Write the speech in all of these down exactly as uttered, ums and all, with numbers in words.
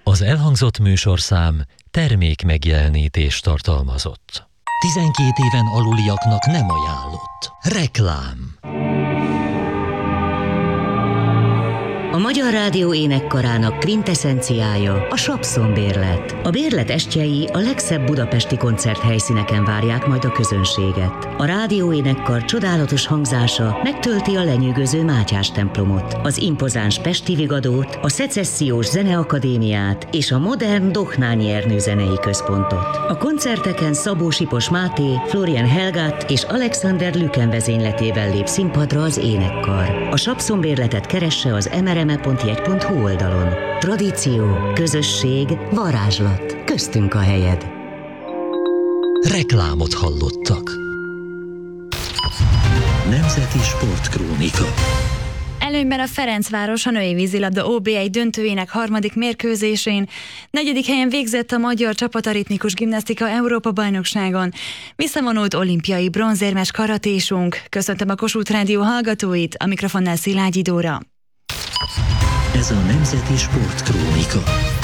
Az elhangzott műsorszám termék megjelenítést tartalmazott. tizenkét éven aluliaknak nem ajánlott. Reklám. A Magyar Rádió énekkarának kvintessenciája a Sapszon-bérlet. A bérlet estjei a legszebb budapesti koncerthelyszíneken várják majd a közönséget. A rádió énekkar csodálatos hangzása megtölti a lenyűgöző Mátyás templomot, az impozáns Pesti Vigadót, a Szecessziós Zeneakadémiát és a modern Dohnányi Ernő Zenei Központot. A koncerteken Szabó Sipos Máté, Florian Helgát és Alexander Lüken vezényletével lép színpadra az énekkar. A Sapszon-bérletet keresse az em er em e pont jegy pont hu oldalon. Tradíció, közösség, varázslat. Köztünk a helyed. Reklámot hallottak. Nemzeti Sportkrónika. Előnyben a Ferencváros a női vízilabda o bé egy döntőjének harmadik mérkőzésén. Negyedik helyen végzett a magyar csapat a ritmikus gimnasztika Európa-bajnokságon. Visszavonult olimpiai bronzérmes karatésunk. Köszöntöm a Kossuth Rádió hallgatóit, a mikrofonnál Szilágyi Dóra. Ez a Nemzeti Sportkrónika.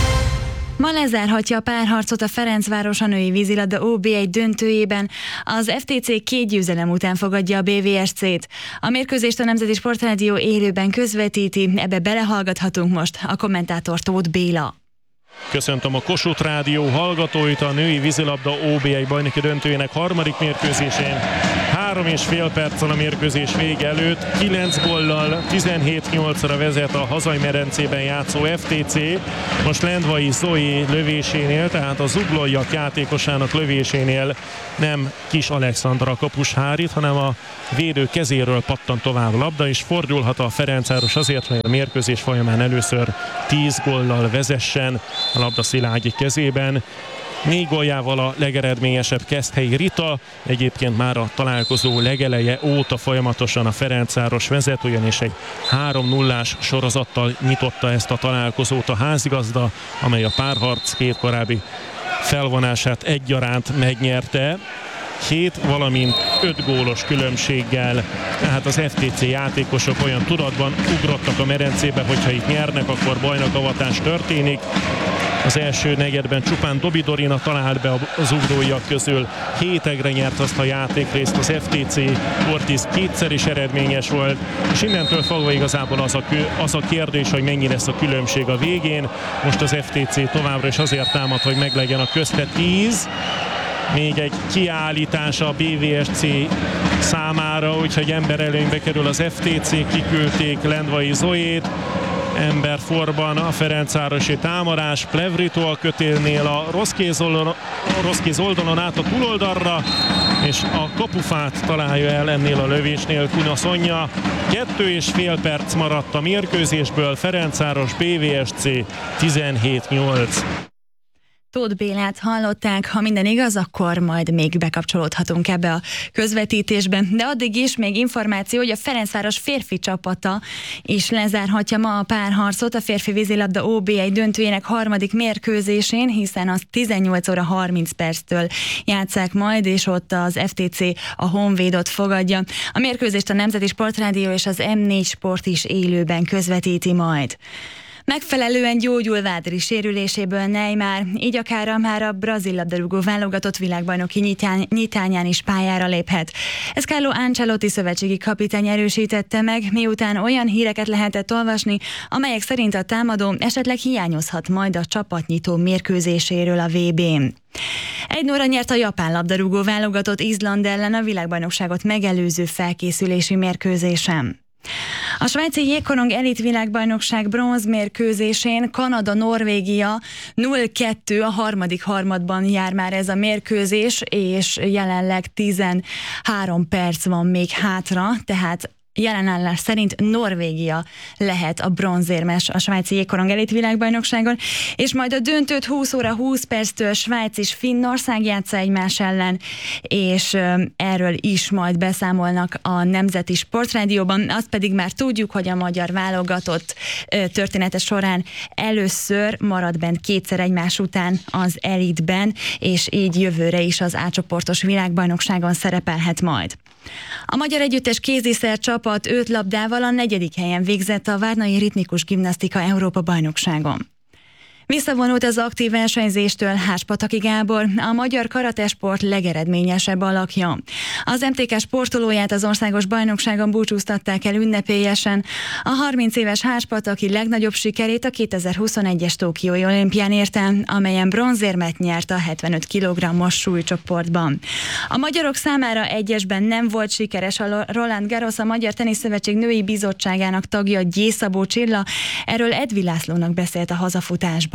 Ma lezárhatja a párharcot a Ferencváros a női vízilabda o bé egy döntőjében. Az ef té cé két győzelem után fogadja a bé vé es cét. A mérkőzést a Nemzeti Sportrádió élőben közvetíti, ebbe belehallgathatunk most a kommentátor Tóth Béla. Köszöntöm a Kossuth Rádió hallgatóit a női vízilabda o bé egy bajnoki döntőjének harmadik mérkőzésén. Három és fél perccel a mérkőzés vége előtt, kilenc góllal, tizenhét nyolcra vezet a hazai medencében játszó ef té cé. Most Lendvai Zoé lövésénél, tehát a zuglóiak játékosának lövésénél nem Kis Alexandra kapus hárít, hanem a védő kezéről pattan tovább a labda, és fordulhat a Ferencváros azért, hogy a mérkőzés folyamán először tíz góllal vezessen a labda Szilágyi kezében. Négy góljával a legeredményesebb Keszthelyi Rita, egyébként már a találkozó legeleje óta folyamatosan a Ferencváros vezet, ugyanis egy három nullás sorozattal nyitotta ezt a találkozót a házigazda, amely a párharc két korábbi felvonását egyaránt megnyerte. hét, valamint öt gólos különbséggel, tehát az ef té cé játékosok olyan tudatban ugrottak a medencébe, hogyha itt nyernek, akkor bajnokavatás történik. Az első negyedben csupán Dobi Dorina talált be az ugróiak közül, hétegre nyert azt a játékrészt az ef té cé, Ortiz kétszer is eredményes volt, és innentől fogva igazából az a, az a kérdés, hogy mennyi lesz a különbség a végén. Most az ef té cé továbbra is azért támad, hogy meglegyen a közte tíz. Még egy kiállítás a bé vé es cé számára, úgyhogy emberelőnybe kerül az ef té cé, kiküldték Lendvai Zoét, emberforban a ferencvárosi támadás, Plevrito a kötélnél a rossz kéz oldalon, rossz kéz oldalon át a túloldalra, és a kapufát találja el ennél a lövésnél Kuna Szonya. Kettő és fél perc maradt a mérkőzésből, Ferencváros bé vé es cé tizenhét nyolc. Tóth Bélát hallották, ha minden igaz, akkor majd még bekapcsolódhatunk ebbe a közvetítésbe. De addig is még információ, hogy a Ferencváros férfi csapata is lezárhatja ma a párharcot a férfi vízilabda o bé egy döntőjének harmadik mérkőzésén, hiszen az tizennyolc óra harminc perctől játsszák majd, és ott az ef té cé a Honvédot fogadja. A mérkőzést a Nemzeti Sportrádió és az em négy Sport is élőben közvetíti majd. Megfelelően gyógyul vádri sérüléséből Neymar, így akár már a brazil labdarúgó válogatott világbajnoki nyitán, nyitányán is pályára léphet. Ezt Carlo Ancelotti szövetségi kapitány erősítette meg, miután olyan híreket lehetett olvasni, amelyek szerint a támadó esetleg hiányozhat majd a csapatnyitó mérkőzéséről a vé bén. Egy nulla nyert a japán labdarúgó válogatott Izland ellen a világbajnokságot megelőző felkészülési mérkőzésen. A svájci jégkorong elit világbajnokság bronzmérkőzésén Kanada-Norvégia nulla kettő, a harmadik harmadban jár már ez a mérkőzés, és jelenleg tizenhárom perc van még hátra, tehát jelenállás szerint Norvégia lehet a bronzérmes a svájci jégkorong elit világbajnokságon, és majd a döntőt húsz óra húsz perctől Svájc és Finnország játsza egymás ellen, és erről is majd beszámolnak a Nemzeti Sportrádióban. Azt pedig már tudjuk, hogy a magyar válogatott története során először marad bent kétszer egymás után az elitben, és így jövőre is az A-csoportos világbajnokságon szerepelhet majd. A magyar együttes kéziszer csapat öt labdával a negyedik helyen végzett a várnai ritmikus gimnasztika Európa-bajnokságon. Visszavonult az aktív versenyzéstől Háspataki Gábor, a magyar karatesport legeredményesebb alakja. Az em té ká sportolóját az országos bajnokságon búcsúztatták el ünnepélyesen. A harminc éves Háspataki legnagyobb sikerét a kétezer-huszonegyes Tokiói olimpián érte, amelyen bronzérmet nyert a hetvenöt kilogrammos súlycsoportban. A magyarok számára egyesben nem volt sikeres a Roland Garros, a Magyar Teniszszövetség női bizottságának tagja Gyész Szabó Csilla, erről Edvi Lászlónak beszélt a hazafutásban.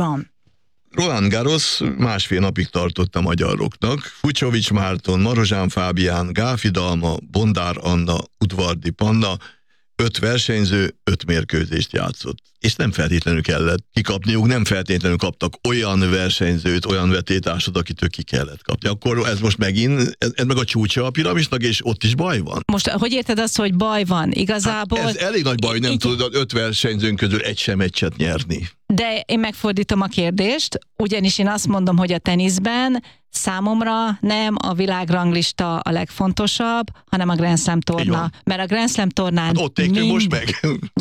Roland Garros másfél napig tartott a magyaroknak. Fucsovics Márton, Marozsán Fábián, Gáfi Dalma, Bondár Anna, Udvardi Panna, öt versenyző, öt mérkőzést játszott. És nem feltétlenül kellett kikapniuk, nem feltétlenül kaptak olyan versenyzőt, olyan vetétársat, akitől ki kellett kapni. Akkor ez most megint, ez, ez meg a csúcsa a piramisnak, és ott is baj van. Most hogy érted azt, hogy baj van? Igazából... Hát ez elég nagy baj, nem tudod öt versenyzőn közül egy sem meccset nyerni. De én megfordítom a kérdést, ugyanis én azt mondom, hogy a teniszben számomra nem a világranglista a legfontosabb, hanem a Grand Slam torna. Mert a Grand Slam tornán... Hát ott mind... most meg.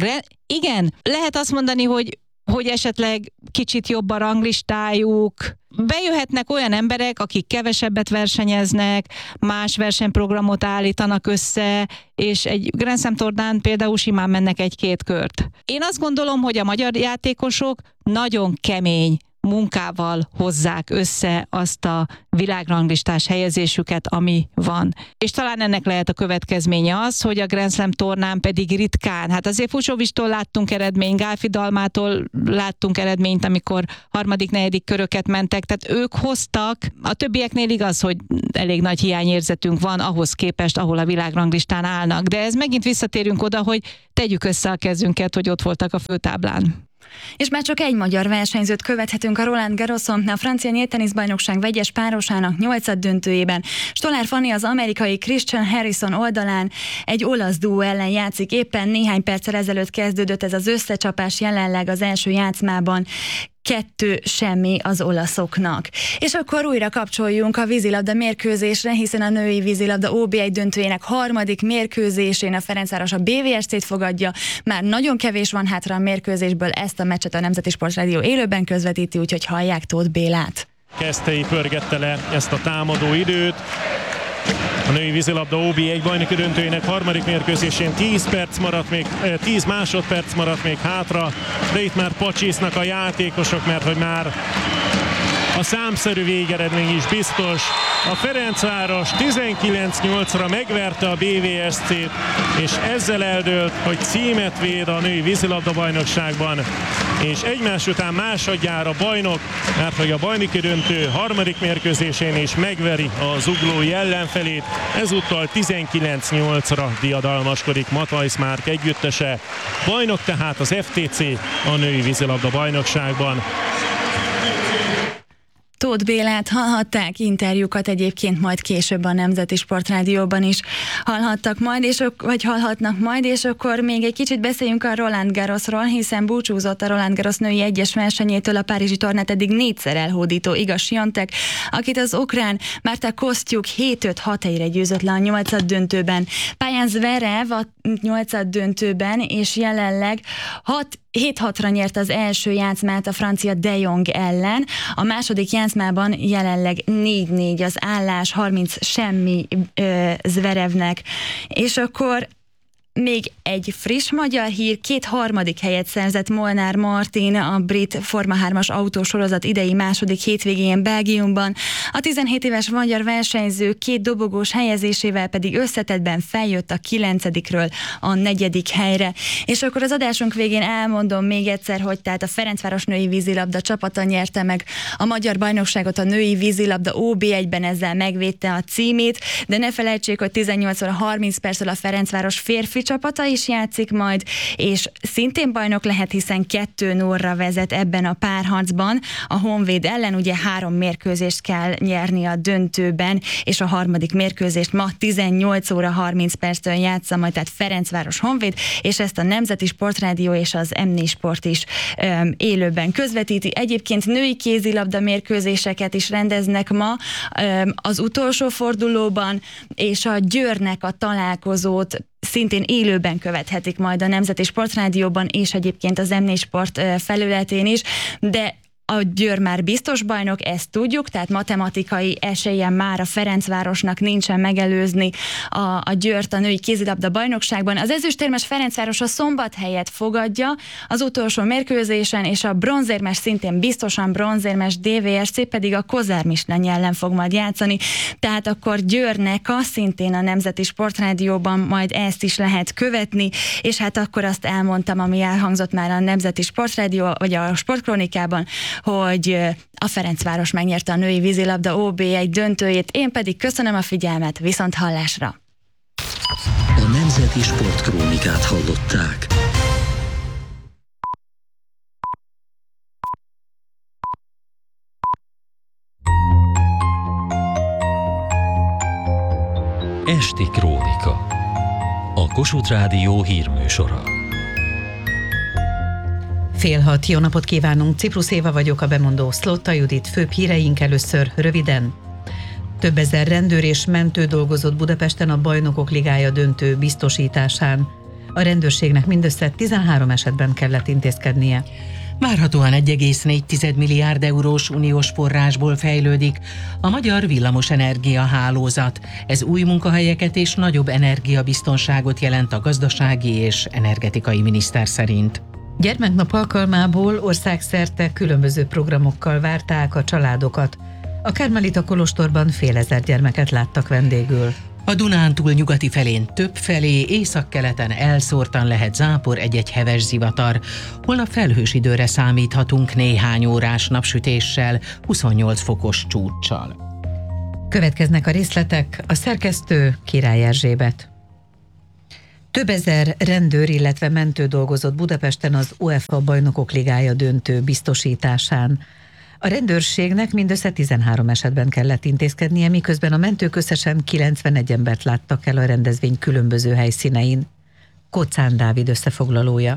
Igen, lehet azt mondani, hogy, hogy esetleg kicsit jobb a ranglistájuk, bejöhetnek olyan emberek, akik kevesebbet versenyeznek, más versenyprogramot állítanak össze, és egy Grand Slam tornán például simán mennek egy-két kört. Én azt gondolom, hogy a magyar játékosok nagyon kemény munkával hozzák össze azt a világranglistás helyezésüket, ami van. És talán ennek lehet a következménye az, hogy a Grand Slam tornán pedig ritkán. Hát azért Fucsovistól láttunk eredményt, Gáfi Dalmától láttunk eredményt, amikor harmadik, negyedik köröket mentek, tehát ők hoztak. A többieknél igaz, hogy elég nagy hiányérzetünk van ahhoz képest, ahol a világranglistán állnak. De ez megint visszatérünk oda, hogy tegyük össze a kezünket, hogy ott voltak a főtáblán. És már csak egy magyar versenyzőt követhetünk a Roland Garroson, a francia nyílteniszbajnokság vegyes párosának nyolcad döntőjében. Stollár Fanni az amerikai Christian Harrison oldalán egy olasz duó ellen játszik. Éppen néhány perccel ezelőtt kezdődött ez az összecsapás, jelenleg az első játszmában kettő semmi az olaszoknak. És akkor újra kapcsoljunk a vízilabda mérkőzésre, hiszen a női vízilabda ó bé egy döntőjének harmadik mérkőzésén a Ferencváros a bé vé es cét fogadja. Már nagyon kevés van hátra a mérkőzésből, ezt a meccset a Nemzeti Sportrádió élőben közvetíti, úgyhogy hallják Tóth Bélát. Keszthelyi pörgette le ezt a támadó időt. A női vízilabda ó bé egy bajnoki döntőjének harmadik mérkőzésén tíz perc maradt még, tíz másodperc maradt még hátra, de itt már pacsisznak a játékosok, mert hogy már a számszerű végeredmény is biztos. A Ferencváros tizenkilenc nyolcra megverte a bé vé es cét, és ezzel eldőlt, hogy címet véd a női vízilabda bajnokságban, és egymás után másodjára bajnok, mert hogy a bajnoki döntő harmadik mérkőzésén is megveri a zuglói ellenfelét, ezúttal tizenkilenc nyolcra diadalmaskodik Matthijs Márk együttese. Bajnok tehát az ef té cé a női vízilabda bajnokságban. Tóth Bélát hallhatták, interjúkat egyébként majd később a Nemzeti Sportrádióban is hallhattak majd, és, vagy hallhatnak majd, és akkor még egy kicsit beszéljünk a Roland Garrosról, hiszen búcsúzott a Roland Garros női egyes versenyétől a párizsi tornát eddig négyszer elhódító Iga Swiatek, akit az ukrán Marta Kostyuk hét öt hat egyre győzött le a nyolcad döntőben. Pályán Zverev a nyolcad döntőben, és jelenleg hét hatra nyert az első játszmát a francia De Jong ellen, a második játszmában jelenleg négy négy az állás, harminc semmi ö, Zverevnek, és akkor még egy friss magyar hír, két harmadik helyet szerzett Molnár Martin a brit Forma hármas autósorozat idei második hétvégén Belgiumban. A tizenhét éves magyar versenyző két dobogós helyezésével pedig összetettben feljött a kilencedikről a negyedik helyre. És akkor az adásunk végén elmondom még egyszer, hogy tehát a Ferencváros női vízilabda csapata nyerte meg a magyar bajnokságot a női vízilabda ó bé egyben, ezzel megvédte a címét, de ne felejtsék, hogy tizennyolc óra harminc perccel a Ferencváros férfi csapata is játszik majd, és szintén bajnok lehet, hiszen kettő nullra vezet ebben a párharcban. A Honvéd ellen ugye három mérkőzést kell nyerni a döntőben, és a harmadik mérkőzést ma tizennyolc óra harminc perctől játsza majd, tehát Ferencváros Honvéd, és ezt a Nemzeti Sportrádió és az em négy Sport is öm, élőben közvetíti. Egyébként női kézilabda mérkőzéseket is rendeznek ma öm, az utolsó fordulóban, és a Győrnek a találkozót szintén élőben követhetik majd a Nemzeti Sportrádióban, és egyébként az em négy Sport felületén is, de A Győr már biztos bajnok, ezt tudjuk, tehát matematikai esélye már a Ferencvárosnak nincsen megelőzni a, a Győrt a női kézilabda bajnokságban. Az ezüstérmes Ferencváros a Szombathelyet fogadja az utolsó mérkőzésen, és a bronzérmes, szintén biztosan bronzérmes dé vé es cé pedig a Kozár Mislenyi ellen fog majd játszani. Tehát akkor Győrnek a szintén a Nemzeti Sportrádióban majd ezt is lehet követni, és hát akkor azt elmondtam, ami elhangzott már a Nemzeti Sportrádió, vagy a Sportkrónikában, hogy a Ferencváros megnyerte a női vízilabda ó bé egy döntőjét, én pedig köszönöm a figyelmet, viszont hallásra! A Nemzeti Sportkrónikát hallották. Esti Krónika. A Kossuth Rádió hírműsora. Fél hat, jó napot kívánunk, Ciprus Éva vagyok, a bemondó Szlotta Judit, főbb híreink először röviden. Több ezer rendőr és mentő dolgozott Budapesten a Bajnokok Ligája döntő biztosításán. A rendőrségnek mindössze tizenhárom esetben kellett intézkednie. Várhatóan egy egész négy milliárd eurós uniós forrásból fejlődik a magyar villamosenergia hálózat. Ez új munkahelyeket és nagyobb energiabiztonságot jelent a gazdasági és energetikai miniszter szerint. Gyermeknap alkalmából országszerte különböző programokkal várták a családokat. A Karmelita kolostorban fél ezer gyermeket láttak vendégül. A Dunántúl nyugati felén több felé, északkeleten elszórtan lehet zápor, egy-egy heves zivatar. Holnap felhős időre számíthatunk néhány órás napsütéssel, huszonnyolc fokos csúccsal. Következnek a részletek, a szerkesztő Király Erzsébet. Több ezer rendőr, illetve mentő dolgozott Budapesten az UEFA Bajnokok Ligája döntő biztosításán. A rendőrségnek mindössze tizenhárom esetben kellett intézkednie, miközben a mentők összesen kilencvenegy embert láttak el a rendezvény különböző helyszínein. Kocán Dávid összefoglalója.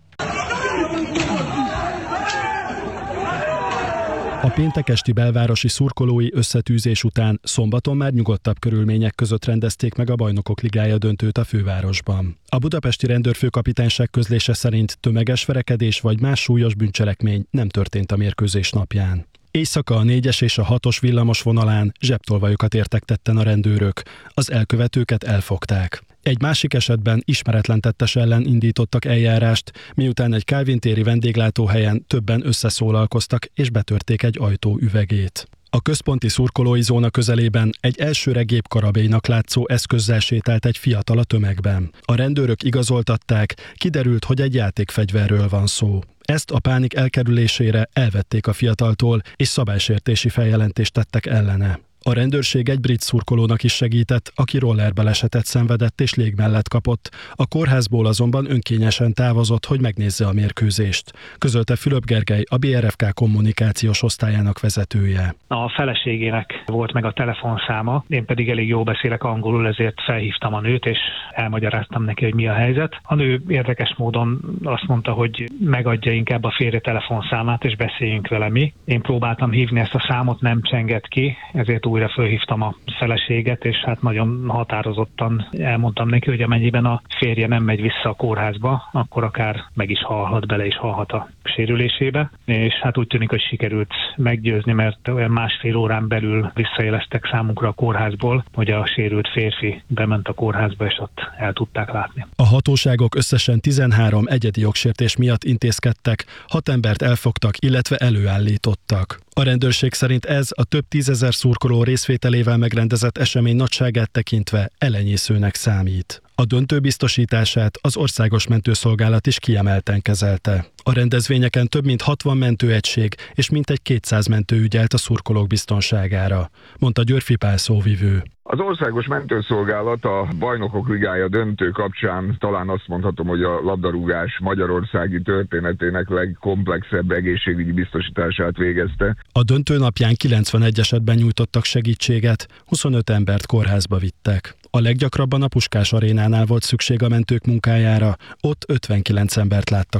A péntek esti belvárosi szurkolói összetűzés után szombaton már nyugodtabb körülmények között rendezték meg a Bajnokok Ligája döntőt a fővárosban. A budapesti rendőrfőkapitányság közlése szerint tömeges verekedés vagy más súlyos bűncselekmény nem történt a mérkőzés napján. Éjszaka a négyes és a hatos villamos vonalán zsebtolvajokat értek tetten a rendőrök, az elkövetőket elfogták. Egy másik esetben ismeretlen tettes ellen indítottak eljárást, miután egy Kálvin téri vendéglátóhelyen többen összeszólalkoztak és betörték egy ajtó üvegét. A központi szurkolói zóna közelében egy elsőre gépkarabélynak látszó eszközzel sétált egy fiatal a tömegben. A rendőrök igazoltatták, kiderült, hogy egy játékfegyverről van szó. Ezt a pánik elkerülésére elvették a fiataltól, és szabálysértési feljelentést tettek ellene. A rendőrség egy brit szurkolónak is segített, aki rollerbalesetet szenvedett és lég mellett kapott. A kórházból azonban önkényesen távozott, hogy megnézze a mérkőzést. Közölte Fülöp Gergely, a bé er ef ká kommunikációs osztályának vezetője. A feleségének volt meg a telefonszáma, én pedig elég jól beszélek angolul, ezért felhívtam a nőt, és elmagyaráztam neki, hogy mi a helyzet. A nő érdekes módon azt mondta, hogy megadja inkább a férje telefonszámát, és beszéljünk vele mi. Én próbáltam hívni ezt a számot, nem csengett ki, ezért újra fölhívtam a feleséget, és hát nagyon határozottan elmondtam neki, hogy amennyiben a férje nem megy vissza a kórházba, akkor akár meg is halhat, bele is halhat a sérülésébe, és hát úgy tűnik, hogy sikerült meggyőzni, mert olyan másfél órán belül visszajeleztek számunkra a kórházból, hogy a sérült férfi bement a kórházba, és ott el tudták látni. A hatóságok összesen tizenhárom egyedi jogsértés miatt intézkedtek, hat embert elfogtak, illetve előállítottak. A rendőrség szerint ez a több tízezer szurkoló részvételével megrendezett esemény nagyságát tekintve elenyészőnek számít. A döntő biztosítását az Országos Mentőszolgálat is kiemelten kezelte. A rendezvényeken több mint hatvan mentőegység és mintegy kétszáz mentő ügyelt a szurkolók biztonságára, mondta Györfi Pál szóvivő. Az Országos Mentőszolgálat a Bajnokok Ligája döntő kapcsán talán azt mondhatom, hogy a labdarúgás magyarországi történetének legkomplexebb egészségügyi biztosítását végezte. A döntő napján kilencvenegy esetben nyújtottak segítséget, huszonöt embert kórházba vittek. A leggyakrabban a Puskás arénánál volt szükség a mentők munkájára, ott ötvenkilenc embert láttak el.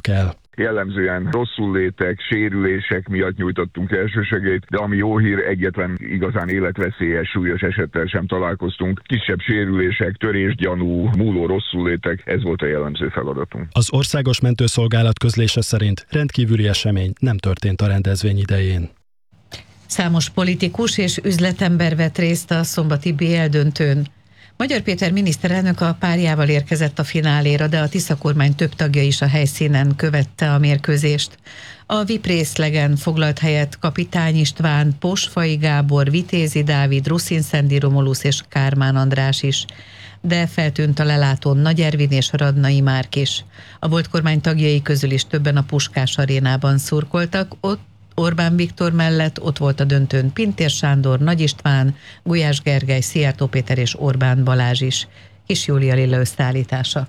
Jellemzően rosszullétek, sérülések miatt nyújtottunk elsősegélyt, de ami jó hír, egyetlen igazán életveszélyes, súlyos esettel sem találkoztunk. Kisebb sérülések, törésgyanú, múló rosszullétek, ez volt a jellemző feladatunk. Az Országos Mentőszolgálat közlése szerint rendkívüli esemény nem történt a rendezvény idején. Számos politikus és üzletember vett részt a szombati bé el döntőn. Magyar Péter miniszterelnök a párjával érkezett a fináléra, de a Tisza kormány több tagja is a helyszínen követte a mérkőzést. A vé i pé részlegen foglalt helyet Kapitány István, Posfai Gábor, Vitézi Dávid, Ruszin-Szendi Romulusz és Kármán András is. De feltűnt a lelátón Nagy Ervin és Radnai Márk is. A volt kormány tagjai közül is többen a Puskás arénában szurkoltak, ott Orbán Viktor mellett ott volt a döntőn Pintér Sándor, Nagy István, Gulyás Gergely, Szijjártó Péter és Orbán Balázs is. Kis Júlia Lilla összeállítása.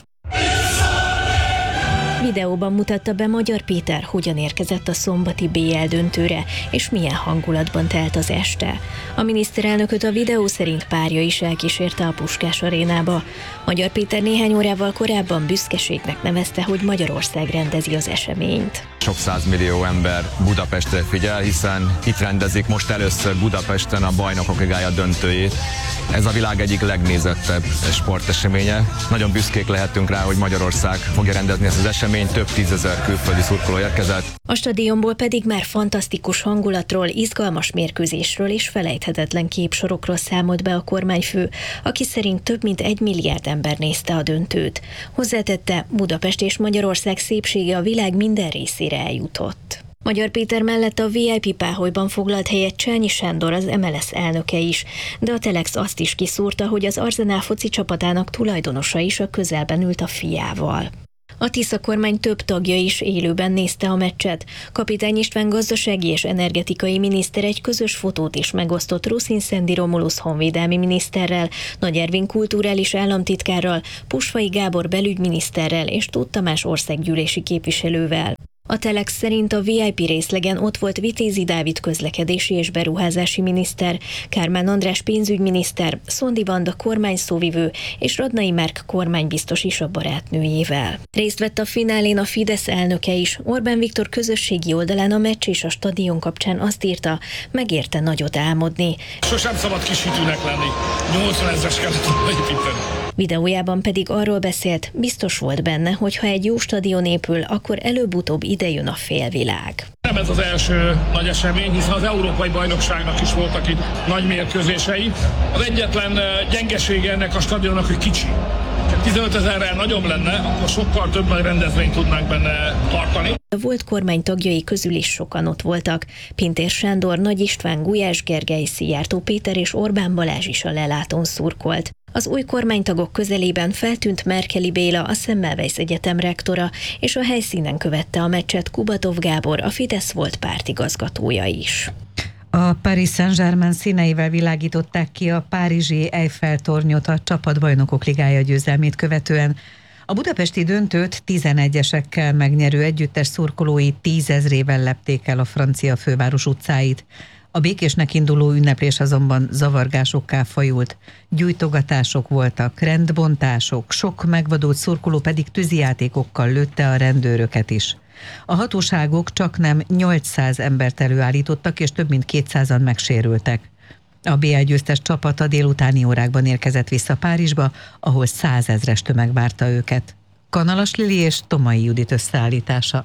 Videóban mutatta be Magyar Péter, hogyan érkezett a szombati bé el döntőre, és milyen hangulatban telt az este. A miniszterelnököt a videó szerint párja is elkísérte a Puskás arénába. Magyar Péter néhány órával korábban büszkeségnek nevezte, hogy Magyarország rendezi az eseményt. Sok százmillió ember Budapestre figyel, hiszen itt rendezik most először Budapesten a Bajnokok Ligája döntőjét. Ez a világ egyik legnézettebb sporteseménye. Nagyon büszkék lehetünk rá, hogy Magyarország fogja rendezni ezt az eseményt, több tízezer külföldi szurkoló érkezett. A stadionból pedig már fantasztikus hangulatról, izgalmas mérkőzésről és felejthetetlen képsorokról számolt be a kormányfő, aki szerint több mint egy milliárd ember nézte a döntőt. Hozzátette, Budapest és Magyarország szépsége a világ minden részére eljutott. Magyar Péter mellett a vé i pé páholyban foglalt helyet Csányi Sándor, az em el es elnöke is, de a Telex azt is kiszúrta, hogy az Arzenál foci csapatának tulajdonosa is a közelben ült a fiával. A Tisza kormány több tagja is élőben nézte a meccset. Kapitány István gazdasági és energetikai miniszter egy közös fotót is megosztott Ruszin-Szendi Romulusz honvédelmi miniszterrel, Nagy Ervin kulturális államtitkárral, Posfai Gábor belügyminiszterrel és Tóth Tamás országgyűlési képviselővel. A Telex szerint a vé i pé részlegen ott volt Vitézi Dávid közlekedési és beruházási miniszter, Kármán András pénzügyminiszter, Szondi Vanda kormányszóvivő és Radnai Márk kormánybiztos is a barátnőjével. Részt vett a finálén a Fidesz elnöke is. Orbán Viktor közösségi oldalán a meccs és a stadion kapcsán azt írta, megérte nagyot álmodni. Sosem szabad kishitűnek lenni. nyolcvanezres kellett volna építeni. Videójában pedig arról beszélt, biztos volt benne, hogy ha egy jó stadion épül, akkor előbb-utóbb idejön a félvilág. Nem ez az első nagy esemény, hiszen az Európai Bajnokságnak is voltak itt nagy mérkőzései. Az egyetlen gyengesége ennek a stadionnak, hogy kicsi. Ha tizenötezerrel nagyobb lenne, akkor sokkal több nagy rendezvényt tudnánk benne tartani. A volt kormány tagjai közül is sokan ott voltak. Pintér Sándor, Nagy István, Gulyás Gergely, Szijjártó Péter és Orbán Balázs is a lelátón szurkolt. Az új kormánytagok közelében feltűnt Merkeli Béla, a Semmelweis Egyetem rektora, és a helyszínen követte a meccset Kubatov Gábor, a Fidesz volt pártigazgatója is. A Paris Saint-Germain színeivel világították ki a párizsi Eiffel-tornyot a Csapatbajnokok Ligája győzelmét követően. A budapesti döntőt tizenegyesekkel megnyerő együttes szurkolói tízezrével lepték el a francia főváros utcáit. A békésnek induló ünneplés azonban zavargásokká fajult. Gyújtogatások voltak, rendbontások, sok megvadult szurkoló pedig tűzijátékokkal lőtte a rendőröket is. A hatóságok csaknem nyolcszáz embert előállítottak, és több mint kétszázan megsérültek. A bé el győztes csapata délutáni órákban érkezett vissza Párizsba, ahol százezres tömeg várta őket. Kanalas Lili és Tomai Judit összeállítása.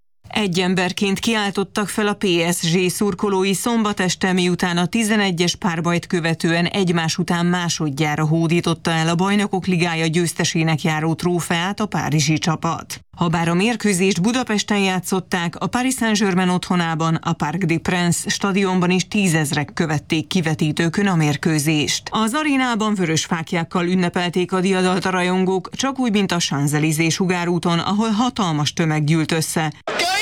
Egy emberként kiáltottak fel a pé es gé szurkolói szombat este, miután a tizenegyes párbajt követően egymás után másodjára hódította el a Bajnokok Ligája győztesének járó trófeát a párizsi csapat. Habár a mérkőzést Budapesten játszották, a Paris Saint-Germain otthonában, a Parc des Princes stadionban is tízezrek követték kivetítőkön a mérkőzést. Az arénában vörös fáklyákkal ünnepelték a diadalt a rajongók, csak úgy, mint a Champs-Élysées sugárúton, ahol hatalmas tömeg gyűlt össze.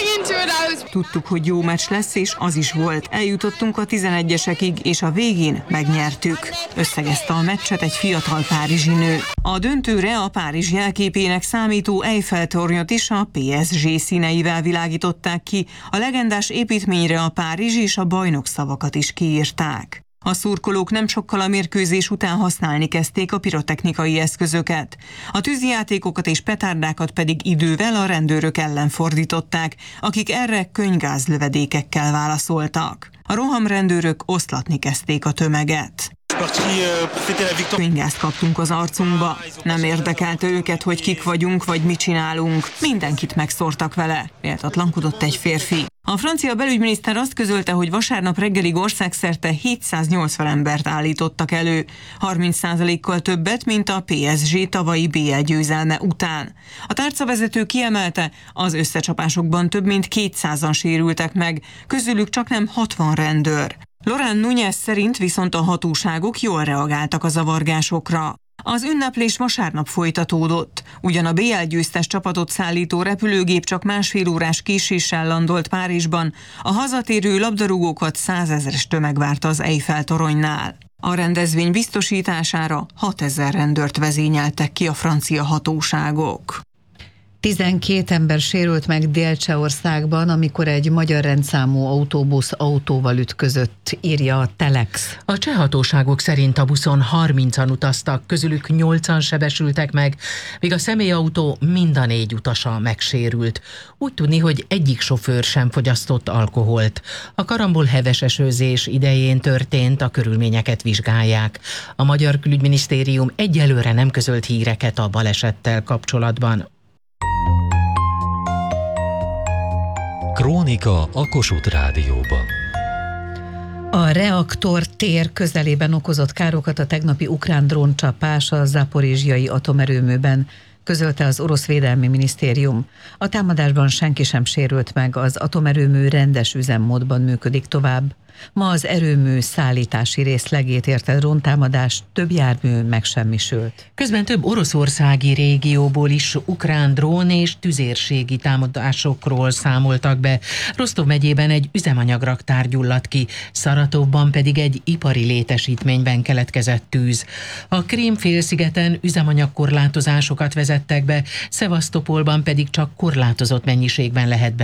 Tudtuk, hogy jó meccs lesz, és az is volt. Eljutottunk a tizenegyesekig, és a végén megnyertük. Összegezte a meccset egy fiatal párizsi nő. A döntőre a Párizs jelképének számító Eiffel-tornyot is a pé es gé színeivel világították ki. A legendás építményre a Párizs és a bajnok szavakat is kiírták. A szurkolók nem sokkal a mérkőzés után használni kezdték a pirotechnikai eszközöket. A tűzijátékokat és petárdákat pedig idővel a rendőrök ellen fordították, akik erre könygázlövedékekkel válaszoltak. A rohamrendőrök oszlatni kezdték a tömeget. Könygázt kaptunk az arcunkba. Nem érdekelte őket, hogy kik vagyunk, vagy mit csinálunk. Mindenkit megszórtak vele, méltatlankodott egy férfi. A francia belügyminiszter azt közölte, hogy vasárnap reggelig országszerte hétszáznyolcvan embert állítottak elő, harminc százalékkal többet, mint a pé es gé tavalyi bé el győzelme után. A tárcavezető kiemelte, az összecsapásokban több mint kétszázan sérültek meg, közülük csaknem hatvan rendőr. Laurent Nunez szerint viszont a hatóságok jól reagáltak a zavargásokra. Az ünneplés vasárnap folytatódott. Ugyan a bé el győztes csapatot szállító repülőgép csak másfél órás késéssel landolt Párizsban, a hazatérő labdarúgókat százezeres tömeg várta az Eiffel toronynál. A rendezvény biztosítására hatezer rendőrt vezényeltek ki a francia hatóságok. tizenkét ember sérült meg Dél-Csehországban, amikor egy magyar rendszámú autóbusz autóval ütközött, írja a Telex. A cseh hatóságok szerint a buszon harmincan utaztak, közülük nyolcan sebesültek meg, míg a személyautó mind a négy utasa megsérült. Úgy tudni, hogy egyik sofőr sem fogyasztott alkoholt. A karambol heves esőzés idején történt, a körülményeket vizsgálják. A Magyar Külügyminisztérium egyelőre nem közölt híreket a balesettel kapcsolatban. Krónika a Kossuth Rádióban. A reaktor tér közelében okozott károkat a tegnapi ukrán dróncsapás a zaporizsjai atomerőműben, közölte az orosz védelmi minisztérium. A támadásban senki sem sérült meg, az atomerőmű rendes üzemmódban működik tovább. Ma az erőmű szállítási részlegét érte dróntámadás, több jármű megsemmisült. Közben több oroszországi régióból is ukrán drón és tüzérségi támadásokról számoltak be. Rostov megyében egy üzemanyagraktár gyulladt ki, Szaratovban pedig egy ipari létesítményben keletkezett tűz. A Krím-félszigeten üzemanyagkorlátozásokat vezettek be, Szevasztopolban pedig csak korlátozott mennyiségben lehet be